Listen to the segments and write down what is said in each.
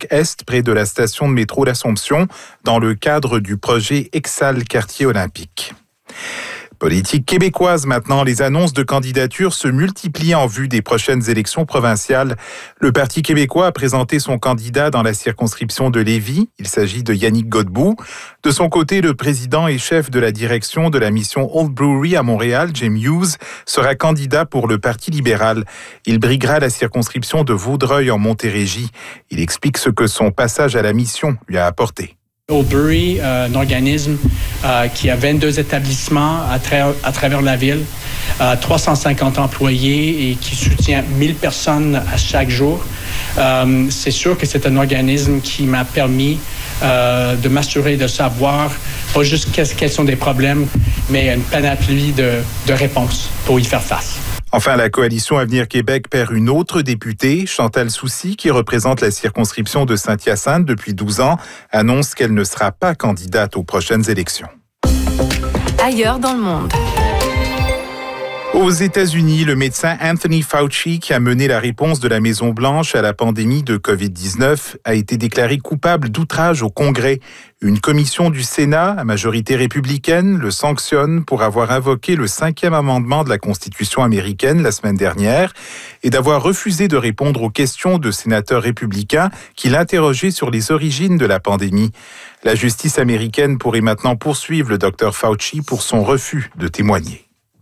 Est, près de la station de métro d'Assomption, dans le cadre du projet Exal Quartier Olympique. Politique québécoise maintenant, les annonces de candidature se multiplient en vue des prochaines élections provinciales. Le Parti québécois a présenté son candidat dans la circonscription de Lévis. Il s'agit de Yannick Godbout. De son côté, le président et chef de la direction de la mission Old Brewery à Montréal, Jim Hughes, sera candidat pour le Parti libéral. Il briguera la circonscription de Vaudreuil en Montérégie. Il explique ce que son passage à la mission lui a apporté. Old Brewery, un organisme qui a 22 établissements à travers la ville, 350 employés et qui soutient 1000 personnes à chaque jour. C'est sûr que c'est un organisme qui m'a permis de m'assurer de savoir pas juste quels sont des problèmes, mais une panoplie de réponses pour y faire face. Enfin, la coalition Avenir Québec perd une autre députée. Chantal Soucy, qui représente la circonscription de Saint-Hyacinthe depuis 12 ans, annonce qu'elle ne sera pas candidate aux prochaines élections. Ailleurs dans le monde. Aux États-Unis, le médecin Anthony Fauci, qui a mené la réponse de la Maison-Blanche à la pandémie de COVID-19, a été déclaré coupable d'outrage au Congrès. Une commission du Sénat, à majorité républicaine, le sanctionne pour avoir invoqué le 5e amendement de la Constitution américaine la semaine dernière et d'avoir refusé de répondre aux questions de sénateurs républicains qui l'interrogeaient sur les origines de la pandémie. La justice américaine pourrait maintenant poursuivre le Dr Fauci pour son refus de témoigner.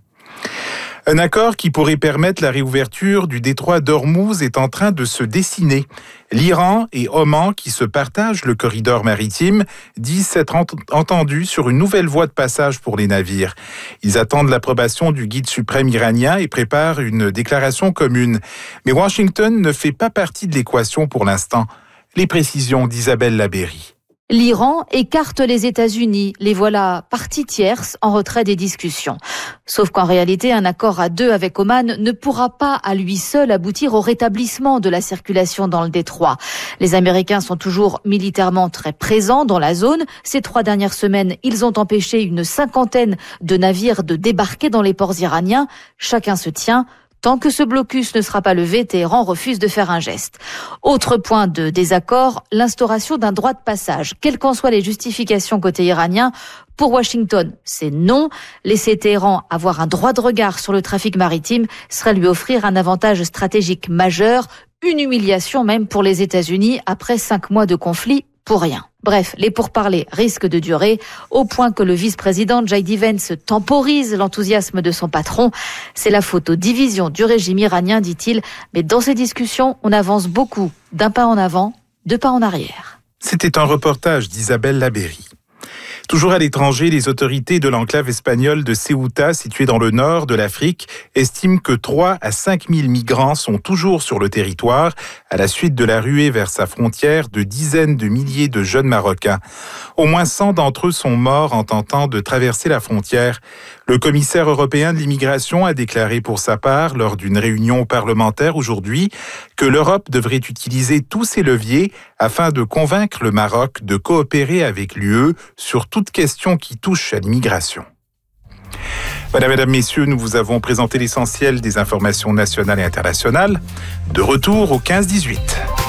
Un accord qui pourrait permettre la réouverture du détroit d'Ormuz est en train de se dessiner. L'Iran et Oman, qui se partagent le corridor maritime, disent s'être entendus sur une nouvelle voie de passage pour les navires. Ils attendent l'approbation du guide suprême iranien et préparent une déclaration commune. Mais Washington ne fait pas partie de l'équation pour l'instant. Les précisions d'Isabelle Labéry. L'Iran écarte les États-Unis. Les voilà parties tierces en retrait des discussions. Sauf qu'en réalité, un accord à deux avec Oman ne pourra pas à lui seul aboutir au rétablissement de la circulation dans le détroit. Les Américains sont toujours militairement très présents dans la zone. Ces 3 dernières semaines, ils ont empêché une 50aine de navires de débarquer dans les ports iraniens. Chacun se tient. Tant que ce blocus ne sera pas levé, Téhéran refuse de faire un geste. Autre point de désaccord, l'instauration d'un droit de passage. Quelles qu'en soient les justifications côté iranien, pour Washington, c'est non. Laisser Téhéran avoir un droit de regard sur le trafic maritime serait lui offrir un avantage stratégique majeur, une humiliation même pour les États-Unis après 5 mois de conflit pour rien. Bref, les pourparlers risquent de durer, au point que le vice-président J.D. Vance temporise l'enthousiasme de son patron. C'est la faute aux divisions du régime iranien, dit-il, mais dans ces discussions, on avance beaucoup, d'un pas en avant, 2 pas en arrière. C'était un reportage d'Isabelle Labéry. Toujours à l'étranger, les autorités de l'enclave espagnole de Ceuta, située dans le nord de l'Afrique, estiment que 3 à 5 000 migrants sont toujours sur le territoire à la suite de la ruée vers sa frontière de dizaines de milliers de jeunes Marocains. Au moins 100 d'entre eux sont morts en tentant de traverser la frontière. Le commissaire européen de l'immigration a déclaré pour sa part, lors d'une réunion parlementaire aujourd'hui, que l'Europe devrait utiliser tous ses leviers afin de convaincre le Maroc de coopérer avec l'UE sur toute question qui touche à l'immigration. Voilà, mesdames, messieurs, nous vous avons présenté l'essentiel des informations nationales et internationales. De retour au 15-18.